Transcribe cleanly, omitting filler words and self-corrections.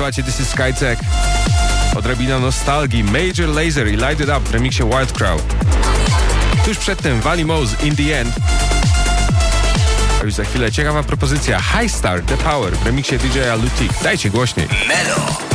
klimacie This is Skytech. Odrobina nostalgii, Major Lazer i Light It Up w remiksie Wild Crowd. Tuż przedtem Valley Moze In The End. A już za chwilę ciekawa propozycja High Star The Power w remiksie DJ-a Lutik. Dajcie głośniej. Melo.